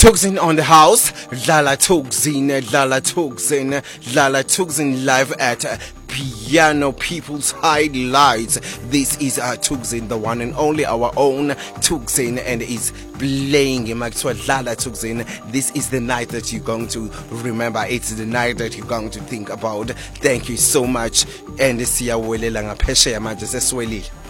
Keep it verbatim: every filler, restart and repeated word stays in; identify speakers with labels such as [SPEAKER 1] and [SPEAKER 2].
[SPEAKER 1] Tuxin on the house, Lala Tuxin, Lala Tuxin, Lala Tuxin live at uh, Piano People's Highlights. This is uh, Tuxin, the one and only, our own Tuxin, and is playing him actually Lala Tuxin. This is the night that you're going to remember. It's the night that you're going to think about. Thank you so much, and siyawelela ngaphesheya manje seswelile.